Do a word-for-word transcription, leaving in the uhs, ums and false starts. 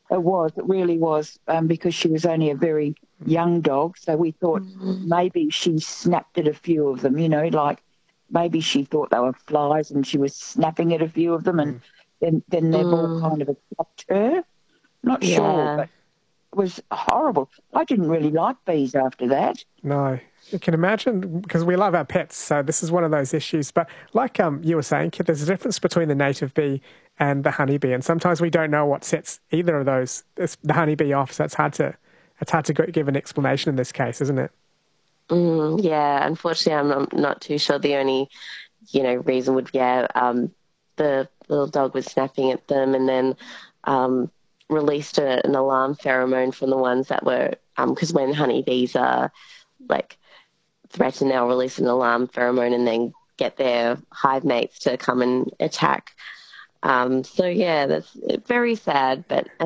It was, it really was, um, because she was only a very young dog. So we thought Mm. maybe she snapped at a few of them, you know, like maybe she thought they were flies and she was snapping at a few of them, and Mm. then, then they've all Mm. kind of attacked her. Not sure, Yeah. but it was horrible. I didn't really like bees after that. No, you can imagine, because we love our pets, so this is one of those issues. But like um, you were saying, Kit, there's a difference between the native bee and the honeybee, and sometimes we don't know what sets either of those, this, the honeybee off, so it's hard to, it's hard to go, give an explanation in this case, isn't it? Mm, yeah, unfortunately, I'm not, not too sure. The only, you know, reason would, yeah, um, the little dog was snapping at them, and then um, released a, an alarm pheromone from the ones that were, because when honeybees are like threatened, they'll release an alarm pheromone and then get their hive mates to come and attack. Um, so yeah, that's very sad, but